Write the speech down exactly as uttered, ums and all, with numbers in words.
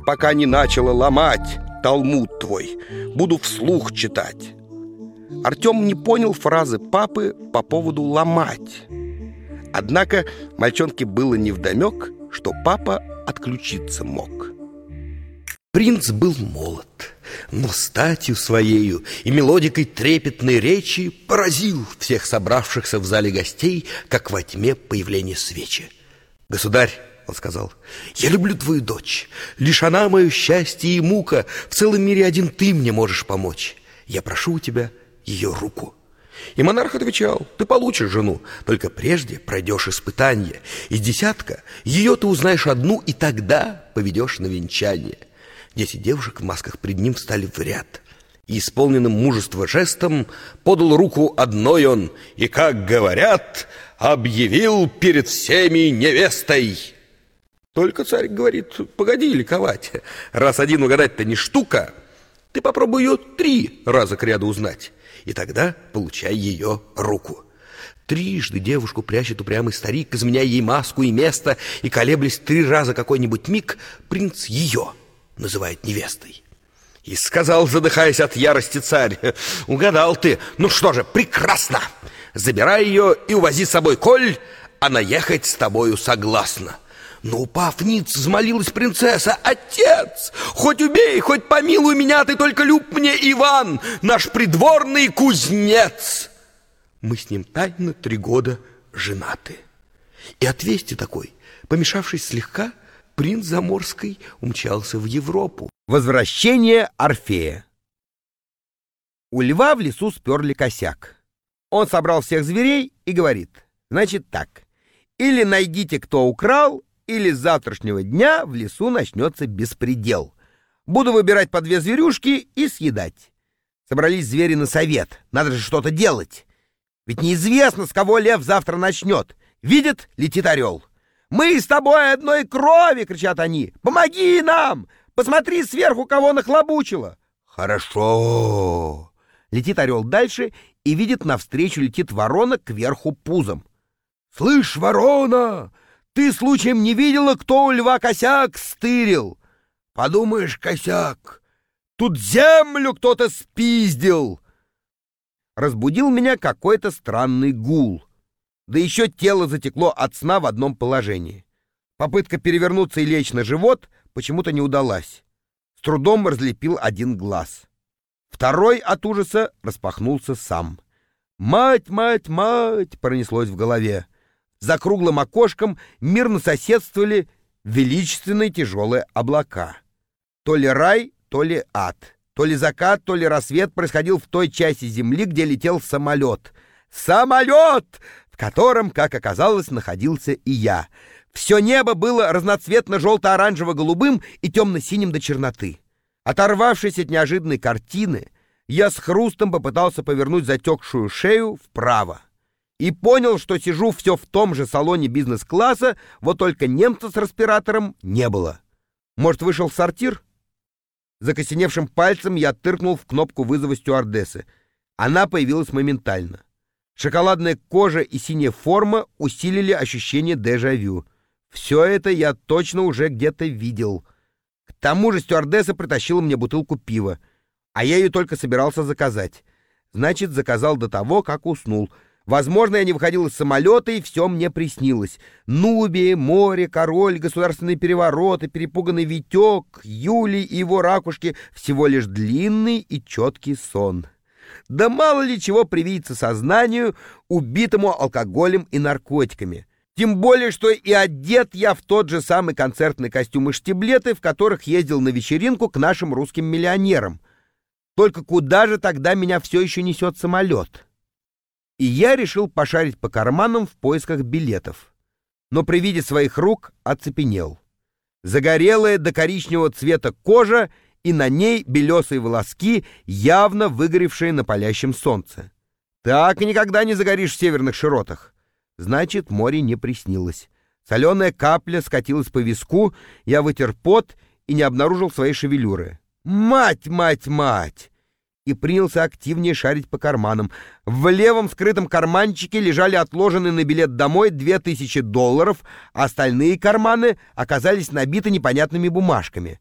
пока не начала ломать талмуд твой. Буду вслух читать. Артем не понял фразы папы по поводу «ломать». Однако мальчонке было невдомек, что папа отключиться мог. Принц был молод, но статью своею и мелодикой трепетной речи поразил всех собравшихся в зале гостей, как во тьме появление свечи. «Государь, — он сказал, — я люблю твою дочь. Лишь она мое счастье и мука. В целом мире один ты мне можешь помочь. Я прошу у тебя ее руку». И монарх отвечал: «Ты получишь жену, только прежде пройдешь испытание. Из десятка ее ты узнаешь одну, и тогда поведешь на венчание». Десять девушек в масках пред ним встали в ряд, и исполненным мужества жестом подал руку одной он, и, как говорят, объявил перед всеми невестой. Только царь говорит: погоди ликовать, раз один угадать-то не штука, ты попробуй ее три раза кряду узнать, и тогда получай ее руку. Трижды девушку прячет упрямый старик, изменяя ей маску и место, и, колеблясь три раза какой-нибудь миг, принц ее называет невестой. И сказал, задыхаясь от ярости, царь: угадал ты, ну что же, прекрасно, забирай ее и увози с собой, коль она ехать с тобою согласна. Но, упав ниц, взмолилась принцесса: отец, хоть убей, хоть помилуй меня, ты только люб мне, Иван, наш придворный кузнец. Мы с ним тайно три года женаты. И от вести такой, помешавшись слегка, принц Заморский умчался в Европу. Возвращение Орфея. У льва в лесу сперли косяк. Он собрал всех зверей и говорит: значит так, или найдите, кто украл, или с завтрашнего дня в лесу начнется беспредел. Буду выбирать по две зверюшки и съедать. Собрались звери на совет, надо же что-то делать. Ведь неизвестно, с кого лев завтра начнет. Видит, летит орел. «Мы с тобой одной крови!» — кричат они. «Помоги нам! Посмотри сверху, кого нахлобучило!» «Хорошо!» Летит орел дальше и видит, навстречу летит ворона кверху пузом. «Слышь, ворона, ты случаем не видела, кто у льва косяк стырил?» «Подумаешь, косяк, тут землю кто-то спиздил!» Разбудил меня какой-то странный гул. Да еще тело затекло от сна в одном положении. Попытка перевернуться и лечь на живот почему-то не удалась. С трудом разлепил один глаз. Второй от ужаса распахнулся сам. «Мать, мать, мать!» — пронеслось в голове. За круглым окошком мирно соседствовали величественные тяжелые облака. То ли рай, то ли ад. То ли закат, то ли рассвет происходил в той части земли, где летел самолет. Самолет! В котором, как оказалось, находился и я. Все небо было разноцветно-желто-оранжево-голубым и темно-синим до черноты. Оторвавшись от неожиданной картины, я с хрустом попытался повернуть затекшую шею вправо. И понял, что сижу все в том же салоне бизнес-класса, вот только немца с респиратором не было. Может, вышел в сортир? Закосеневшим пальцем я тыркнул в кнопку вызова стюардессы. Она появилась моментально. Шоколадная кожа и синяя форма усилили ощущение дежавю. Все это я точно уже где-то видел. К тому же стюардесса притащила мне бутылку пива, а я ее только собирался заказать. Значит, заказал до того, как уснул. Возможно, я не выходил из самолета, и все мне приснилось. Нубия, море, король, государственные перевороты, перепуганный Витек, Юлий и его ракушки — всего лишь длинный и четкий сон. Да мало ли чего привидится сознанию, убитому алкоголем и наркотиками. Тем более, что и одет я в тот же самый концертный костюм и штиблеты, в которых ездил на вечеринку к нашим русским миллионерам. Только куда же тогда меня все еще несет самолет? И я решил пошарить по карманам в поисках билетов. Но при виде своих рук оцепенел. Загорелая до коричневого цвета кожа, и на ней белесые волоски, явно выгоревшие на палящем солнце. Так и никогда не загоришь в северных широтах. Значит, море не приснилось. Соленая капля скатилась по виску, я вытер пот и не обнаружил своей шевелюры. Мать, мать, мать! И принялся активнее шарить по карманам. В левом скрытом карманчике лежали отложенные на билет домой две тысячи долларов, а остальные карманы оказались набиты непонятными бумажками.